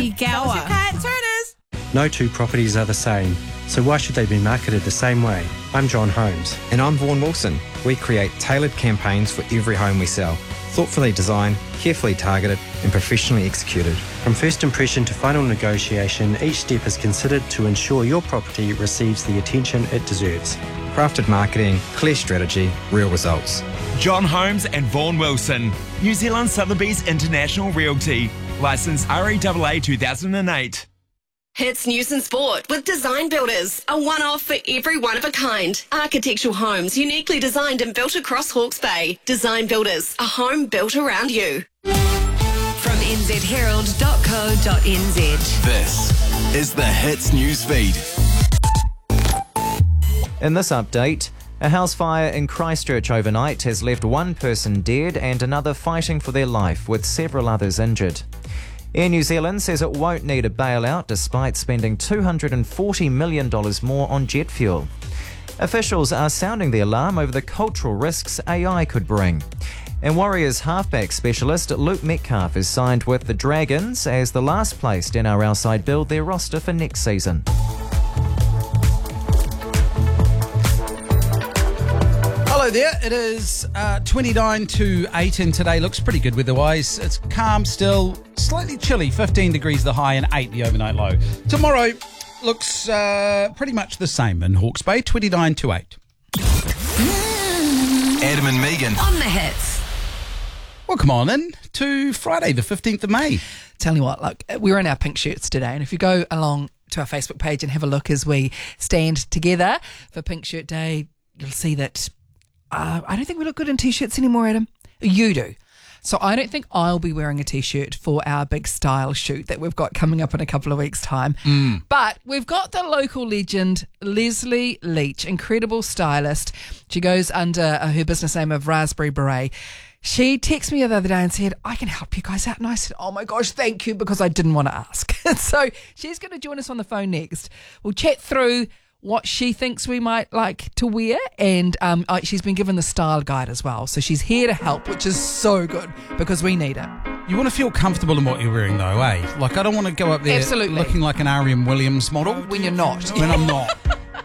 Gower. Turners. No two properties are the same, so why should they be marketed the same way? I'm John Holmes. And I'm Vaughan Wilson. We create tailored campaigns for every home we sell. Thoughtfully designed, carefully targeted and professionally executed. From first impression to final negotiation, each step is considered to ensure your property receives the attention it deserves. Crafted marketing, clear strategy, real results. John Holmes and Vaughan Wilson. New Zealand Sotheby's International Realty. Licence REAA 2008. Hits News and Sport with Design Builders, a one-off for every one of a kind. Architectural homes uniquely designed and built across Hawke's Bay. Design Builders, a home built around you. From nzherald.co.nz. This is the Hits News Feed. In this update, a house fire in Christchurch overnight has left one person dead and another fighting for their life, with several others injured. Air New Zealand says it won't need a bailout despite spending $240 million more on jet fuel. Officials are sounding the alarm over the cultural risks AI could bring. And Warriors halfback specialist Luke Metcalf is signed with the Dragons as the last placed NRL side build their roster for next season. Hello there, it is 29 to 8 and today looks pretty good weather-wise. It's calm still, slightly chilly, 15 degrees the high and 8 the overnight low. Tomorrow looks pretty much the same in Hawke's Bay, 29 to 8. Adam and Megan. On the Hits. Welcome on in to Friday the 15th of May. Tell you what, look, we're in our pink shirts today, and if you go along to our Facebook page and have a look as we stand together for Pink Shirt Day, you'll see that I don't think we look good in T-shirts anymore, Adam. You do. So I don't think I'll be wearing a T-shirt for our big style shoot that we've got coming up in a couple of weeks' time. But we've got the local legend, Leslie Leach, incredible stylist. She goes under her business name of Raspberry Beret. She texted me the other day and said, I can help you guys out. And I said, oh my gosh, thank you, because I didn't want to ask. So she's going to join us on the phone next. We'll chat through what she thinks we might like to wear, and she's been given the style guide as well, so she's here to help, which is so good because we need it. You want to feel comfortable in what you're wearing though, eh? Like I don't want to go up there Absolutely. looking like an R.M. Williams model. When you're not. When I'm not.